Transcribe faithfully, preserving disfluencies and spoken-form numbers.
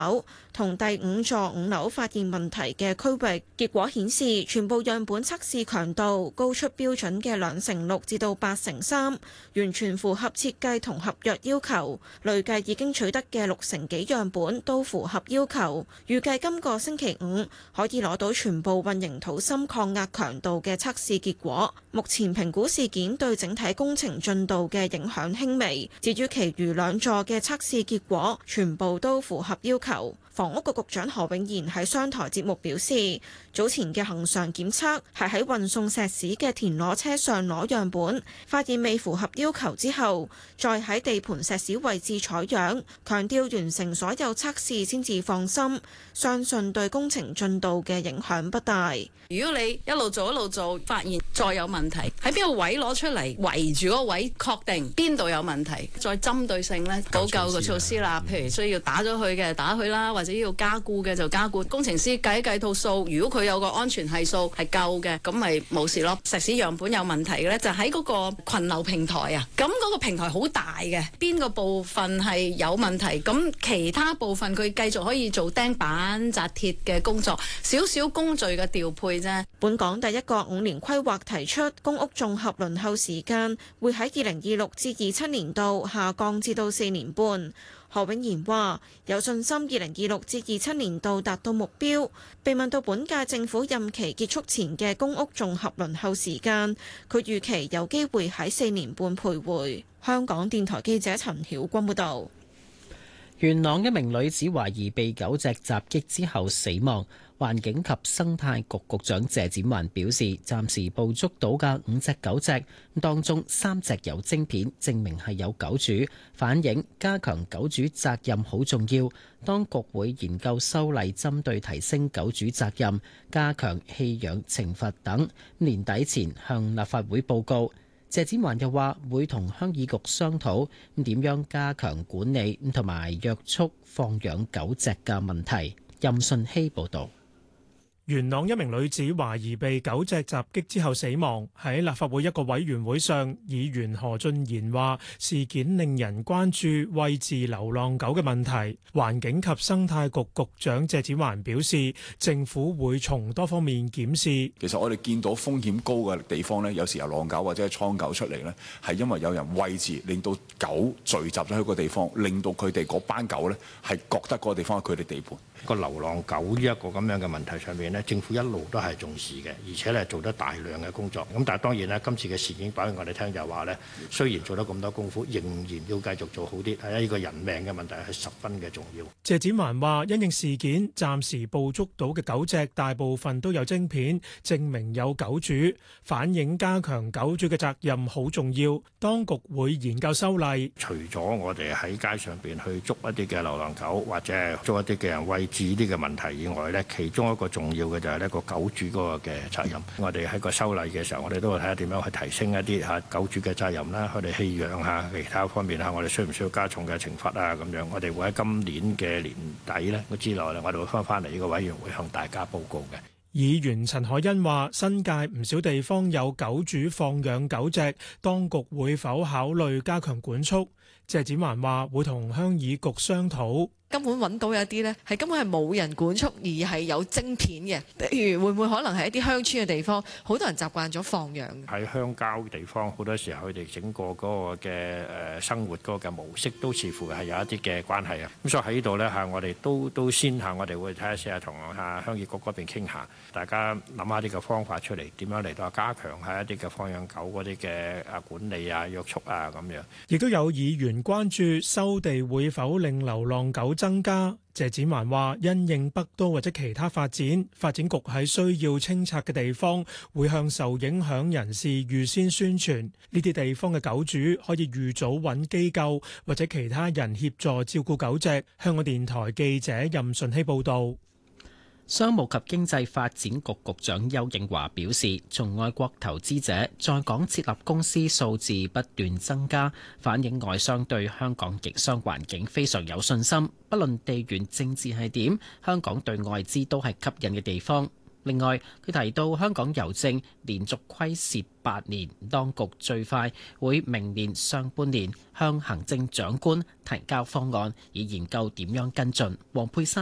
樓同第五座五樓發現問題嘅區域，結果顯示全部樣本測試強度高出標準嘅兩成六至到八成三，完全符合設計同合約要求。累計已經取得嘅六成幾樣本都符合要求，預計今個星期五可以攞到全部混凝土芯抗壓強度嘅測試結果。目前評估事件對整體工程進度嘅影響輕微，至於其餘兩座嘅測試結果全部都符合要求。房屋局局長何永賢喺商台節目表示，早前嘅恆常檢測係喺運送石屎嘅田螺車上攞樣本，發現未符合要求之後，再喺地盤石屎位置採樣，強調完成所有測試先至放心，相信對工程進度嘅影響不大。 如果你一路做一路做，發現再有問題，喺邊個位攞出嚟圍住嗰個位，確定邊度有問題，再針對性咧補救個措施啦。譬如需要打咗佢嘅打佢啦，或者要加固嘅就加固。工程師計一計套數，如果佢有個安全係數係夠嘅，咁咪冇事咯。石屎樣本有問題嘅咧，就喺嗰個群流平台啊。咁嗰個平台好大嘅，邊個部分係有問題，咁其他部分佢繼續可以做釘板紮鐵嘅工作，少少工序嘅調配啫。 本港第一個五年規劃提出公屋綜合輪候時間會喺二零二六至二七年度下降至到四年半。何永賢話：有信心二零二六至二七年度達到目標。被問到本屆政府任期結束前嘅公屋綜合輪候時間，佢預期有機會喺四年半徘徊。香港電台記者陳曉君報導。 元朗一名女子懷疑被狗隻襲擊之後死亡。環境及生態局局長謝展寰表示，暫時捕捉到嘅五隻狗隻，當中三隻有晶片，證明係有狗主，反映加強狗主責任好重要。當局會研究修例，針對提升狗主責任、加強棄養懲罰等，年底前向立法會報告。謝展寰又話會同鄉議局商討點樣加強管理同埋約束放養狗隻嘅問題。任信希報導。 元朗一名女子懷疑被狗隻襲擊之後死亡，喺立法會一個委員會上，議員何俊賢話事件令人關注餵飼流浪狗嘅問題。環境及生態局局長謝展寰表示，政府會從多方面檢視。 其實我哋見到風險高嘅地方呢，有時有流浪狗或者係倉狗出嚟呢，係因為有人餵飼，令到狗聚集咗喺個地方，令到佢哋嗰班狗呢係覺得嗰個地方係佢哋地盤。 個流浪狗呢一個咁樣嘅問題上面呢，政府一路都係重視嘅，而且咧做得大量嘅工作。咁但係當然咧，今次嘅事件擺俾我哋聽就話咧，雖然做得咁多功夫，仍然要繼續做好啲。係呢個人命嘅問題係十分嘅重要。 謝展寰話：因應事件，暫時捕捉到嘅狗隻大部分都有晶片，證明有狗主，反映加強狗主嘅責任好重要。當局會研究修例， 除咗我哋喺街上邊去捉一啲嘅流浪狗，或者係捉一啲嘅人餵飼呢啲嘅問題以外咧，其中一個重要嘅就係呢個狗主嗰個嘅責任。我哋喺個修例嘅時候，我哋都會睇下點樣去提升一啲嚇狗主嘅責任啦，佢哋棄養嚇其他方面嚇，我哋需唔需要加重嘅懲罰啊？咁樣我哋會喺今年嘅年底咧之內咧，我哋會翻翻嚟呢個委員會向大家報告嘅。 議員陳凱欣話：新界唔少地方有狗主放養狗隻，當局會否考慮加強管束？謝展寰話：會同鄉議局商討。 根本揾到有啲呢，係根本係冇人管束，而係有晶片嘅。譬如會唔會可能係一啲鄉村嘅地方，好多人習慣咗放養。 喺鄉郊地方，好多時候佢哋整個嗰個嘅誒生活嗰個嘅模式，都似乎係有一啲嘅關係啊。咁所以喺呢度呢，嚇，我哋都都先嚇，我哋會睇下試下同嚇鄉議局嗰邊傾下，大家諗下啲嘅方法出嚟，點樣嚟到加強下一啲嘅放養狗嗰啲嘅啊管理啊約束啊咁樣。 亦都有議員關注收地會否令流浪狗增加。謝展寰話：因應北都或者其他發展，發展局喺需要清拆嘅地方，會向受影響人士預先宣傳。呢啲地方嘅狗主可以預早揾機構或者其他人協助照顧狗隻。香港電台記者任順希報導。 商務及經濟發展局局長邱應華表示，從外國投資者在港設立公司數字不斷增加，反映外商對香港營商環境非常有信心。不論地緣政治係點，香港對外資都係吸引嘅地方。 另外，佢提到香港郵政連續虧蝕八年，當局最快會明年上半年向行政長官提交方案，以研究點樣跟進。黃佩珊